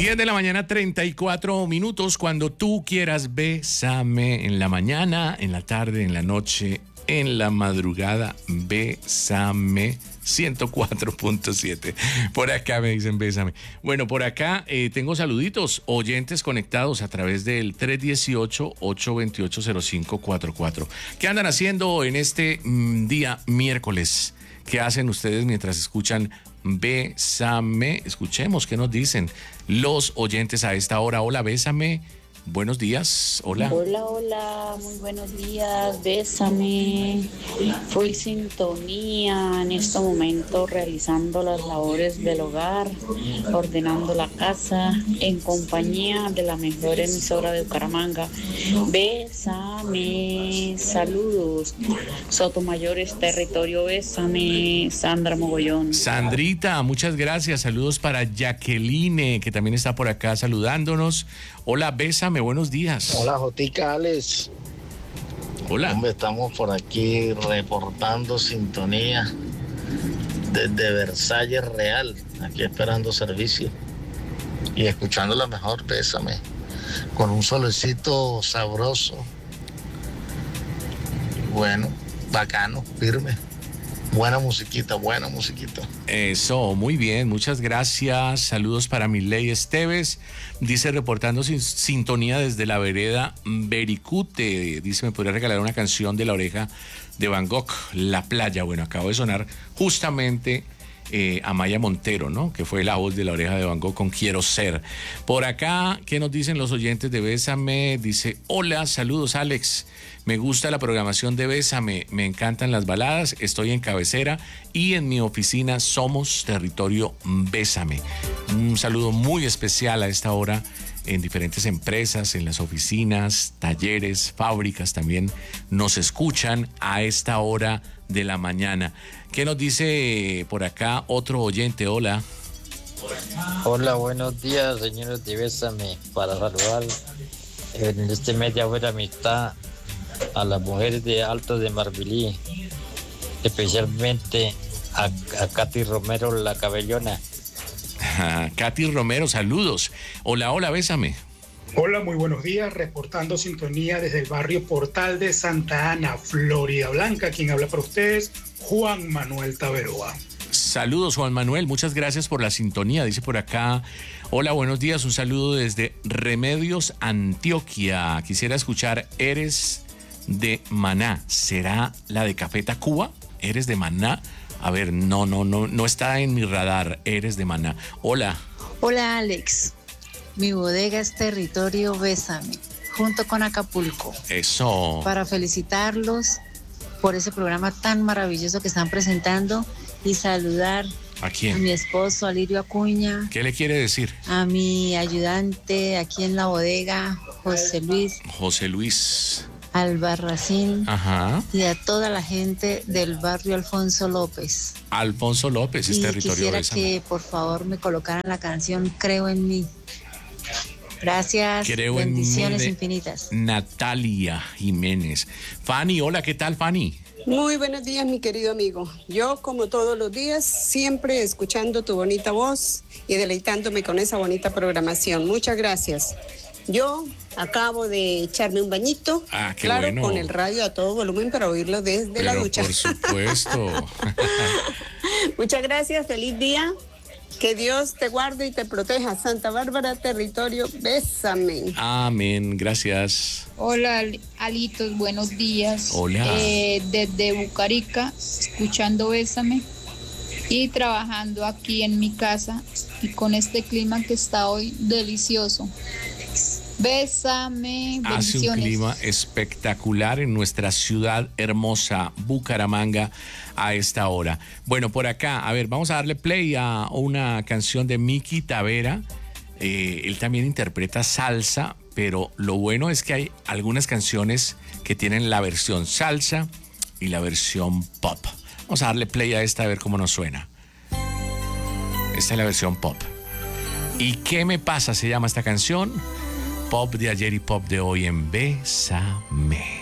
10 de la mañana, 34 minutos. Cuando tú quieras, bésame en la mañana, en la tarde, en la noche, en la madrugada, bésame. 104.7. Por acá me dicen bésame. Bueno, por acá tengo saluditos, oyentes conectados a través del 318-828-0544. ¿Qué andan haciendo en este día miércoles? ¿Qué hacen ustedes mientras escuchan Bésame? Escuchemos qué nos dicen los oyentes a esta hora. Hola, bésame. Buenos días, hola. Hola, hola, muy buenos días, bésame. Full sintonía en este momento realizando las labores del hogar, ordenando la casa, en compañía de la mejor emisora de Bucaramanga. Bésame, saludos. Sotomayores, territorio, bésame, Sandra Mogollón. Sandrita, muchas gracias, saludos para Jacqueline, que también está por acá saludándonos. Hola, bésame, buenos días. Hola, Jotica, Alex. Hola. Hombre, estamos por aquí reportando sintonía desde Versalles Real, aquí esperando servicio y escuchando la mejor, bésame, con un solecito sabroso, bueno, bacano, firme. Buena musiquita, buena musiquita. Eso, muy bien, muchas gracias. Saludos para Miley Esteves. Dice, reportando sintonía desde la vereda Bericute. Dice, ¿me podría regalar una canción de La Oreja de Van Gogh, La Playa? Bueno, acabo de sonar justamente Amaya Montero, ¿no? Que fue la voz de La Oreja de Van Gogh con Quiero Ser. Por acá, ¿qué nos dicen los oyentes de Bésame? Dice, hola, saludos, Alex. Me gusta la programación de Bésame, me encantan las baladas, estoy en cabecera y en mi oficina somos territorio Bésame. Un saludo muy especial a esta hora en diferentes empresas, en las oficinas, talleres, fábricas también nos escuchan a esta hora de la mañana. ¿Qué nos dice por acá otro oyente? Hola. Hola, buenos días, señores de Bésame, para saludar en este mes de buena amistad a las mujeres de Alto de Marbilí, especialmente a Katy Romero, la cabellona. Katy Romero, saludos. Hola, hola, bésame. Hola, muy buenos días, reportando sintonía desde el barrio Portal de Santa Ana, Florida Blanca. Quien habla para ustedes, Juan Manuel Taveroa. Saludos, Juan Manuel, muchas gracias por la sintonía. Dice por acá, hola, buenos días, un saludo desde Remedios, Antioquia. Quisiera escuchar Eres de Maná. ¿Será la de Café Tacuba? ¿Eres de Maná? A ver, no está en mi radar. Eres de Maná. Hola. Hola, Alex. Mi bodega es territorio Bésame, junto con Acapulco. Eso. Para felicitarlos por ese programa tan maravilloso que están presentando y saludar ¿a quién? A mi esposo, Alirio Acuña. ¿Qué le quiere decir? A mi ayudante aquí en la bodega, José Luis. José Luis. Albarracín. Ajá. Y a toda la gente del barrio Alfonso López. Alfonso López es territorio quisiera Bésame. que por favor me colocaran la canción Creo en mí. Gracias. Creo bendiciones en mí infinitas. Natalia Jiménez. Fanny, hola, ¿qué tal, Fanny? Muy buenos días, mi querido amigo. Yo, como todos los días, siempre escuchando tu bonita voz y deleitándome con esa bonita programación. Muchas gracias. Yo acabo de echarme un bañito, qué claro, bueno. con el radio a todo volumen para oírlo desde la ducha. Por supuesto. Muchas gracias, feliz día. Que Dios te guarde y te proteja. Santa Bárbara, territorio, bésame. Amén, gracias. Hola, Alitos, buenos días. Hola. Desde Bucarica, escuchando Bésame y trabajando aquí en mi casa y con este clima que está hoy delicioso. Bésame, bendiciones. Hace un clima espectacular en nuestra ciudad hermosa, Bucaramanga, a esta hora. Bueno, por acá, a ver, vamos a darle play a una canción de Miki Tavera. Él también interpreta salsa, pero lo bueno es que hay algunas canciones que tienen la versión salsa y la versión pop. Vamos a darle play a esta a ver cómo nos suena. Esta es la versión pop. ¿Y qué me pasa? Se llama esta canción. Pop de ayer y pop de hoy en Bésame.